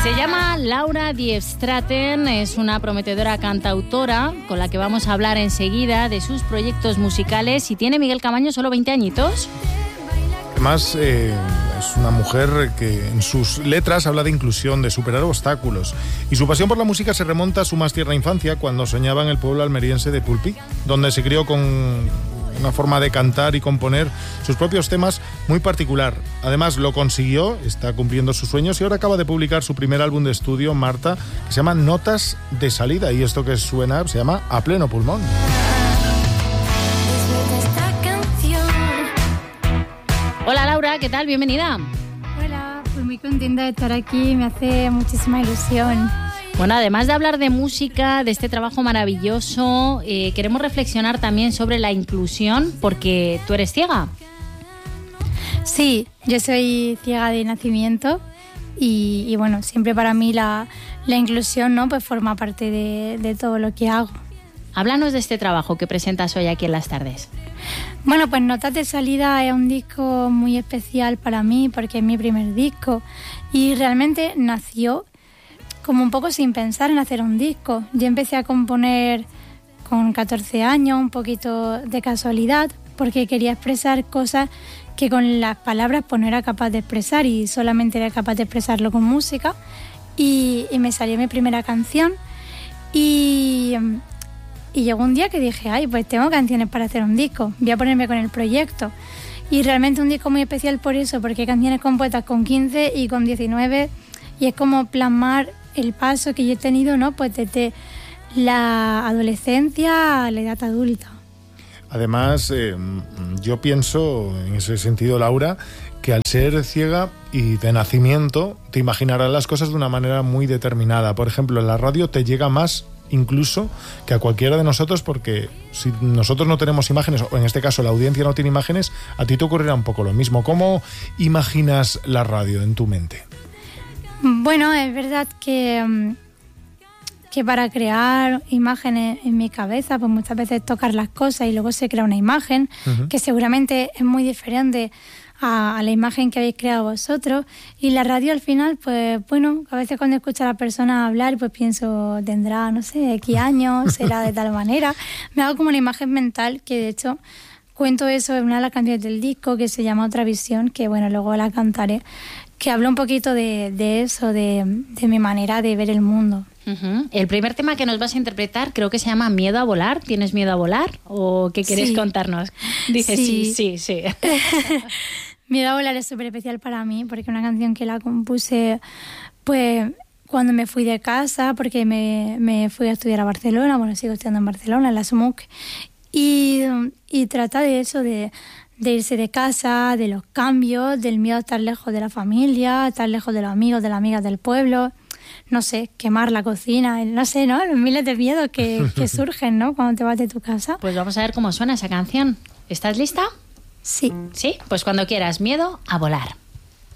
Se llama Laura Die Straten, es una prometedora cantautora con la que vamos a hablar enseguida de sus proyectos musicales. Y tiene Miguel Camaño solo 20 añitos. Además, es una mujer que en sus letras habla de inclusión, de superar obstáculos. Y su pasión por la música se remonta a su más tierna infancia, cuando soñaba en el pueblo almeriense de Pulpí, donde se crió con una forma de cantar y componer sus propios temas muy particular. Además, lo consiguió, está cumpliendo sus sueños y ahora acaba de publicar su primer álbum de estudio, Marta, que se llama Notas de Salida. Y esto que suena se llama A Pleno Pulmón. Hola Laura, ¿qué tal? Bienvenida. Hola, pues muy contenta de estar aquí, me hace muchísima ilusión. Bueno, además de hablar de música, de este trabajo maravilloso, queremos reflexionar también sobre la inclusión, porque tú eres ciega. Sí, yo soy ciega de nacimiento y bueno, siempre para mí la inclusión, ¿no?, pues forma parte de todo lo que hago. Háblanos de este trabajo que presentas hoy aquí en Las Tardes. Bueno, pues Notas de Salida es un disco muy especial para mí porque es mi primer disco y realmente nació como un poco sin pensar en hacer un disco. Yo empecé a componer con 14 años, un poquito de casualidad, porque quería expresar cosas que con las palabras pues no era capaz de expresar y solamente era capaz de expresarlo con música. Y me salió mi primera canción y llegó un día que dije, ay, pues tengo canciones para hacer un disco, voy a ponerme con el proyecto. Y realmente un disco muy especial por eso, porque hay canciones compuestas con 15 y con 19 y es como plasmar el paso que yo he tenido, ¿no?, pues desde la adolescencia a la edad adulta. Además, yo pienso, en ese sentido, Laura, que al ser ciega y de nacimiento, te imaginarás las cosas de una manera muy determinada. Por ejemplo, en la radio te llega más incluso que a cualquiera de nosotros, porque si nosotros no tenemos imágenes, o en este caso la audiencia no tiene imágenes, a ti te ocurrirá un poco lo mismo. ¿Cómo imaginas la radio en tu mente? Bueno, es verdad que para crear imágenes en mi cabeza, pues muchas veces tocar las cosas y luego se crea una imagen que seguramente es muy diferente a la imagen que habéis creado vosotros. Y la radio al final, pues bueno, a veces cuando escucho a la persona hablar, pues pienso, tendrá, no sé, X años, será de tal manera. Me hago como una imagen mental que de hecho cuento eso en una de las canciones del disco que se llama Otra Visión, que bueno, luego la cantaré, que habla un poquito de eso, de mi manera de ver el mundo. Uh-huh. El primer tema que nos vas a interpretar creo que se llama Miedo a volar. ¿Tienes miedo a volar? ¿O qué quieres contarnos? Dices sí. Miedo a volar es súper especial para mí porque es una canción que la compuse pues cuando me fui de casa, porque me fui a estudiar a Barcelona. Bueno, sigo estudiando en Barcelona, en la SMUC, y trata de eso, de irse de casa, de los cambios, del miedo a estar lejos de la familia, a estar lejos de los amigos, de las amigas del pueblo, no sé, quemar la cocina, no sé, ¿no? Los miles de miedos que surgen, ¿no?, cuando te vas de tu casa. Pues vamos a ver cómo suena esa canción. ¿Estás lista? Sí. ¿Sí? Pues cuando quieras, Miedo a volar.